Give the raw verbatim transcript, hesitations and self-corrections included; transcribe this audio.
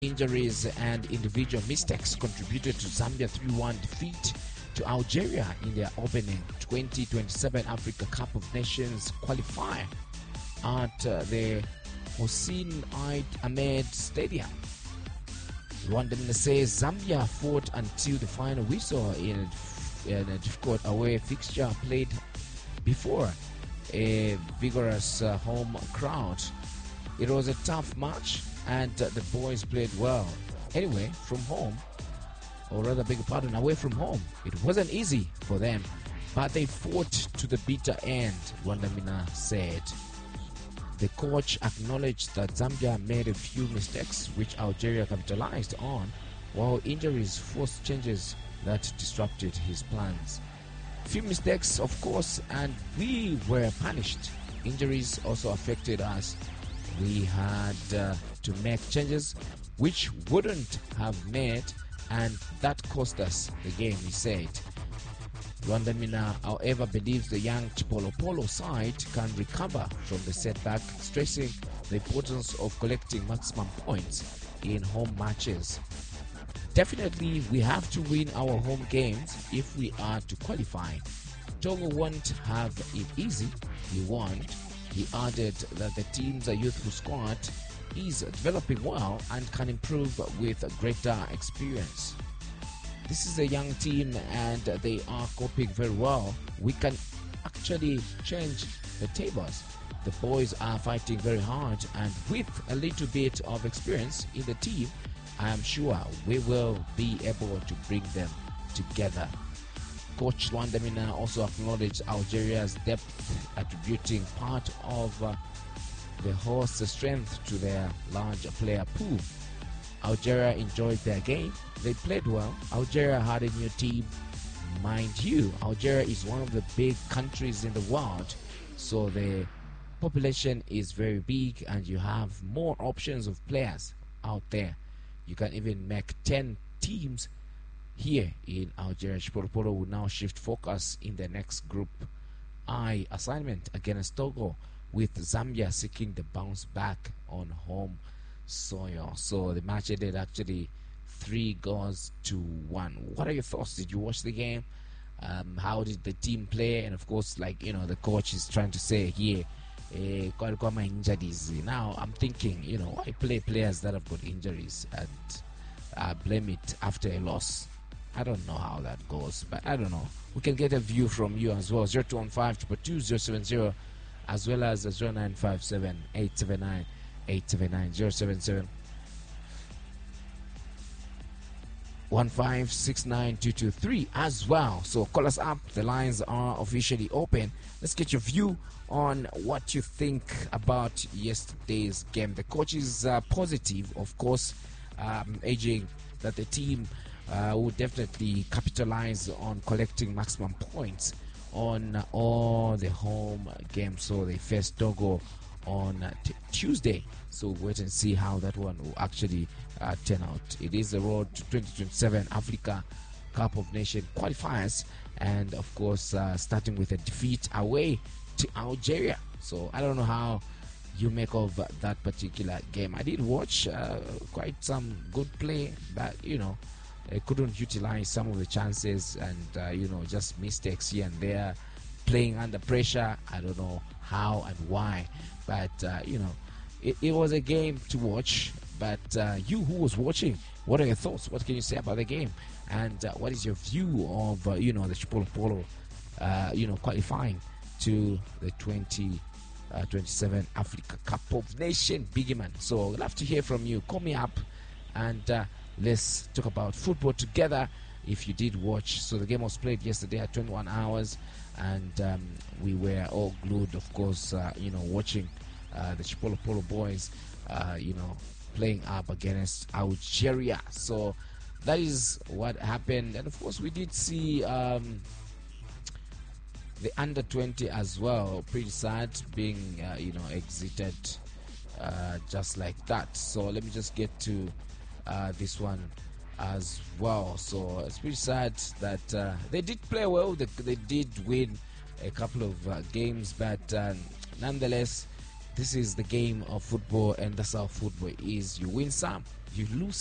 Injuries and individual mistakes contributed to Zambia's three one defeat to Algeria in their opening twenty twenty-seven Africa Cup of Nations qualifier at uh, the Hossein Ahmed Stadium. Rwanda says Zambia fought until the final whistle in a, in a difficult away fixture played before a vigorous uh, home crowd. It was a tough match and uh, the boys played well. Anyway, from home, or rather beg your pardon, away from home, it wasn't easy for them, but they fought to the bitter end, Rwandamina said. The coach acknowledged that Zambia made a few mistakes which Algeria capitalized on, while injuries forced changes that disrupted his plans. Few mistakes, of course, and we were punished. Injuries also affected us. We had uh, to make changes which wouldn't have made, and that cost us the game, he said. Rwandamina, however, believes the young Chipolopolo side can recover from the setback, stressing the importance of collecting maximum points in home matches. Definitely, we have to win our home games if we are to qualify. Togo won't have it easy, he warned. He added that the team's youthful squad is developing well and can improve with greater experience. This is a young team and they are coping very well. We can actually change the tables. The boys are fighting very hard, and with a little bit of experience in the team, I am sure we will be able to bring them together. Coach Rwandamina also acknowledged Algeria's depth, attributing part of uh, the host's strength to their large player pool. Algeria enjoyed their game. They played well. Algeria had a new team. Mind you, Algeria is one of the big countries in the world, so the population is very big and you have more options of players out there. You can even make ten teams here in Algeria. Chipolopolo will now shift focus in the next Group I assignment against Togo, with Zambia seeking the bounce back on home soil. So the match ended actually three goals to one. What are your thoughts? Did you watch the game? Um, how did the team play? And of course, like, you know, the coach is trying to say here, eh, my injuries. Now I'm thinking, you know, I play players that have got injuries and uh, blame it after a loss. I don't know how that goes, but I don't know. We can get a view from you as well. zero two one five two two zero seven zero, as well as zero nine five seven eight seven nine eight seven nine, zero seven seven one five six nine two two three as well. So call us up. The lines are officially open. Let's get your view on what you think about yesterday's game. The coach is uh, positive, of course, um, urging that the team uh, will definitely capitalize on collecting maximum points on uh, all the home games. So they face Togo on uh, t- Tuesday. So wait and see how that one will actually uh, turn out. It is the road to twenty twenty-seven Africa Cup of Nations qualifiers, and of course uh, starting with a defeat away to Algeria. So I don't know how you make of that particular game. I did watch uh, quite some good play, but you know, I couldn't utilize some of the chances, and uh, you know, just mistakes here and there, playing under pressure. I don't know how and why, but uh, you know, it, it was a game to watch. But uh, you who was watching, what are your thoughts? What can you say about the game? And uh, what is your view of uh, you know, the Chipolopolo uh, you know, qualifying to the twenty twenty-seven Africa Cup of Nations, biggie man? So I'd love to hear from you. Call me up and uh, let's talk about football together if you did watch. So the game was played yesterday at twenty-one hours, and um, we were all glued, of course, uh, you know, watching uh, the Chipolopolo boys, uh, you know, playing up against Algeria. So that is what happened. And of course we did see um, the under twenty as well. Pretty sad being uh, you know, exited uh, just like that. So let me just get to uh, this one as well. So it's pretty sad that uh, they did play well. They, they did win a couple of uh, games, but uh, nonetheless, this is the game of football, and that's how football is. You win some, you lose